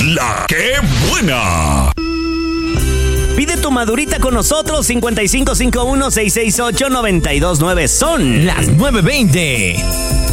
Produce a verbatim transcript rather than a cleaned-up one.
La ¡Qué buena! Pide tu madurita con nosotros. Cincuenta y cinco cincuenta y uno, seiscientos sesenta y ocho, noventa y dos nueve. Son las nueve veinte.